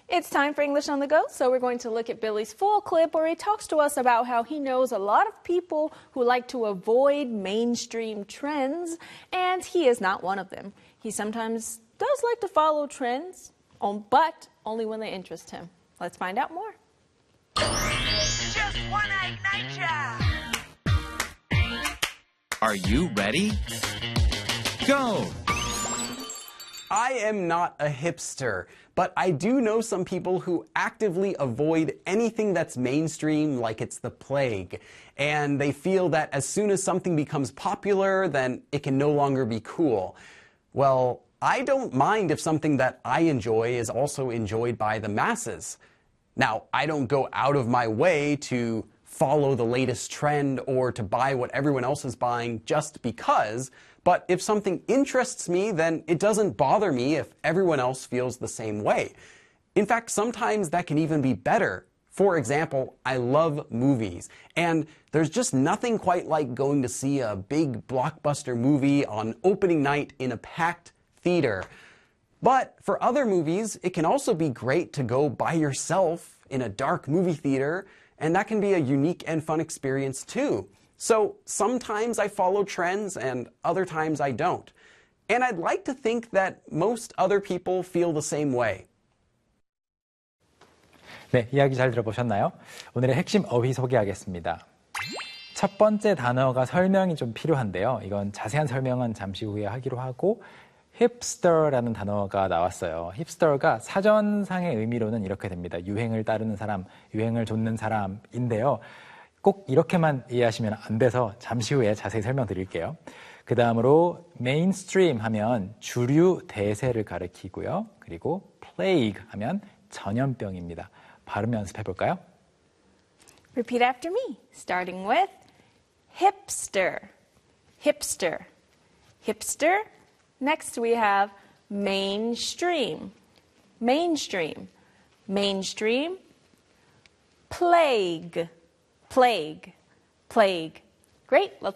It's time for English on the Go, so we're going to look at Billy's full clip where he talks to us about how he knows a lot of people who like to avoid mainstream trends, and he is not one of them. He sometimes does like to follow trends, but only when they interest him. Let's find out more. Just wanna ignite ya! Are you ready? Go! I am not a hipster, but I do know some people who actively avoid anything that's mainstream like it's the plague. And they feel that as soon as something becomes popular, then it can no longer be cool. Well, I don't mind if something that I enjoy is also enjoyed by the masses. Now, I don't go out of my way to follow the latest trend or to buy what everyone else is buying just because, but if something interests me, then it doesn't bother me if everyone else feels the same way. In fact, sometimes that can even be better. For example, I love movies, and there's just nothing quite like going to see a big blockbuster movie on opening night in a packed theater. But for other movies, it can also be great to go by yourself in a dark movie theater, and that can be a unique and fun experience too. So sometimes I follow trends and other times I don't. And I'd like to think that most other people feel the same way. 네, 이야기 잘 들어보셨나요? 오늘의 핵심 어휘 소개하겠습니다. 첫 번째 단어가 설명이 좀 필요한데요. 이건 자세한 설명은 잠시 후에 하기로 하고 hipster라는 단어가 나왔어요. hipster가 사전상의 의미로는 이렇게 됩니다. 유행을 따르는 사람, 유행을 좇는 사람인데요. 꼭 이렇게만 이해하시면 안 돼서 잠시 후에 자세히 설명드릴게요. 그 다음으로 mainstream 하면 주류 대세를 가리키고요. 그리고 plague 하면 전염병입니다. 발음 연습해 볼까요? Repeat after me, starting with hipster, hipster, hipster. Next we have mainstream, mainstream, mainstream, plague, plague, plague. Great.